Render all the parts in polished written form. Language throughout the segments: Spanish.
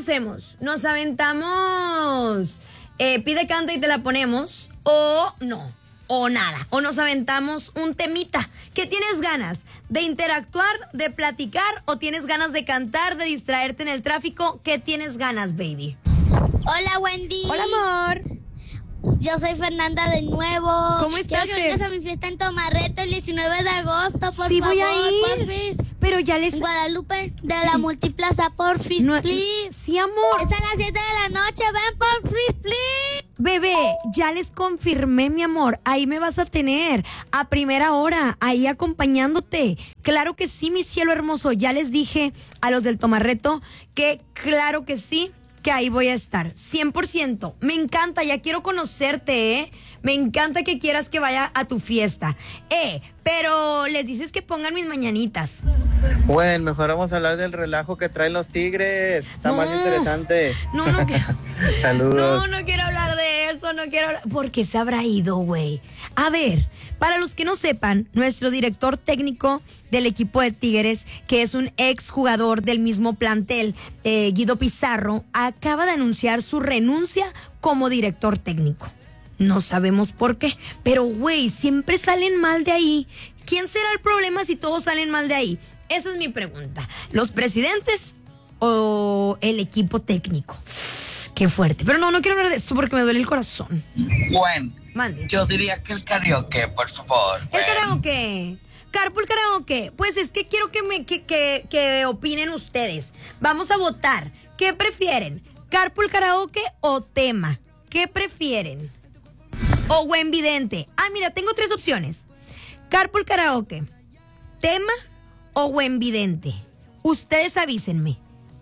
hacemos? ¿Nos aventamos pide, canta y te la ponemos? ¿O no? ¿O nada? ¿O nos aventamos un temita? ¿Qué tienes ganas? ¿De interactuar? ¿De platicar? ¿O tienes ganas de cantar? ¿De distraerte en el tráfico? ¿Qué tienes ganas, baby? Hola, Wendy. Hola, amor. Yo soy Fernanda de nuevo. ¿Cómo estás? Quiero que vengas a mi fiesta en Tomarreto el 19 de agosto, por favor. Sí, voy a ir. Porfis. Pero ya les... En Guadalupe, de la Multiplaza, porfis, No, please. sí, amor. Es a las 7 de la noche, ven, porfis, please. Bebé, ya les confirmé, mi amor. Ahí me vas a tener a primera hora, ahí acompañándote. Claro que sí, mi cielo hermoso. Ya les dije a los del Tomarreto que claro que sí, que ahí voy a estar. 100%. Me encanta, ya quiero conocerte, ¿eh? Me encanta que quieras que vaya a tu fiesta. Pero les dices que pongan mis mañanitas. Bueno, mejor vamos a hablar del relajo que traen los Tigres. Está más interesante. No quiero. Saludos. No quiero hablar de eso, no quiero hablar. ¿Por qué se habrá ido, güey? A ver, para los que no sepan, nuestro director técnico del equipo de Tigres, que es un ex jugador del mismo plantel, Guido Pizarro, acaba de anunciar su renuncia como director técnico. No sabemos por qué, pero güey, siempre salen mal de ahí. ¿Quién será el problema si todos salen mal de ahí? Esa es mi pregunta. ¿Los presidentes o el equipo técnico? Qué fuerte. Pero no quiero hablar de eso porque me duele el corazón. Bueno, Mande. yo diría que el karaoke, por favor. El karaoke. Carpool karaoke. Pues es que quiero que opinen ustedes. Vamos a votar. ¿Qué prefieren? ¿Carpool karaoke o tema? ¿Qué prefieren? O buen vidente. Mira, tengo 3 opciones. Carpool karaoke, tema o buen vidente. Ustedes avísenme.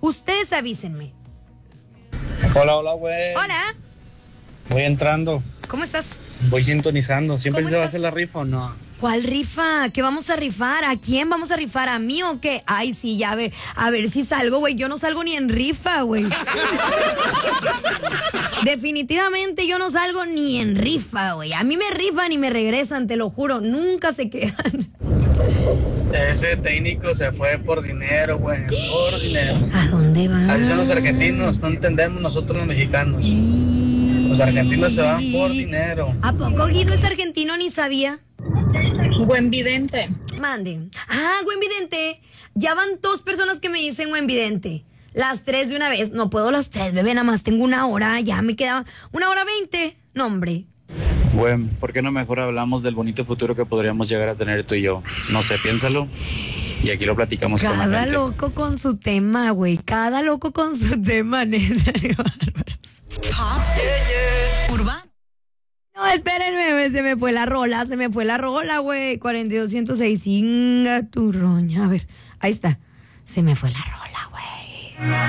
Hola, güey. Hola. Voy entrando, ¿Cómo estás? voy sintonizando. ¿Siempre ¿Cómo se va a estás? hacer la rifa o no? ¿Cuál rifa? ¿Qué vamos a rifar? ¿A quién vamos a rifar? ¿A mí o qué? Ay, sí, ya a ver si salgo, güey. Yo no salgo ni en rifa, güey. Definitivamente yo no salgo ni en rifa, güey. A mí me rifan y me regresan, te lo juro. Nunca se quedan. Ese técnico se fue por dinero, güey. Por dinero. ¿A dónde van? Así son los argentinos, no entendemos nosotros los mexicanos. Los argentinos se van por dinero. ¿A poco Guido es argentino? Ni sabía. Buen vidente. Mande. Buen vidente. Ya van 2 personas que me dicen buen vidente. Las 3 de una vez. No puedo las 3, bebé. Nada más tengo 1 hora. Ya me queda 1:20. No, hombre. Bueno, ¿por qué no mejor hablamos del bonito futuro que podríamos llegar a tener tú y yo? No sé, piénsalo. Y aquí lo platicamos con la Cada gente. loco con su tema, güey. Cada loco con su tema, neta. Qué bárbaros. Urbano. No, espérenme, se me fue la rola, güey. 4206, singa tu roña. A ver, ahí está. Se me fue la rola, güey.